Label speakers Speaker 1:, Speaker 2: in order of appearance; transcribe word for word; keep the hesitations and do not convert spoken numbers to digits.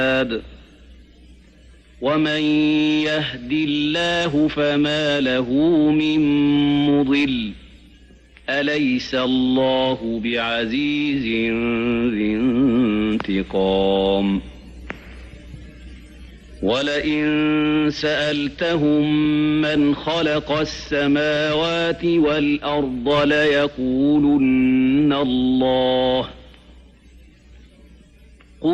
Speaker 1: ومن يهد الله فما له من مضل أليس الله بعزيز ذي انتقام ولئن سألتهم من خلق السماوات والأرض ليقولن الله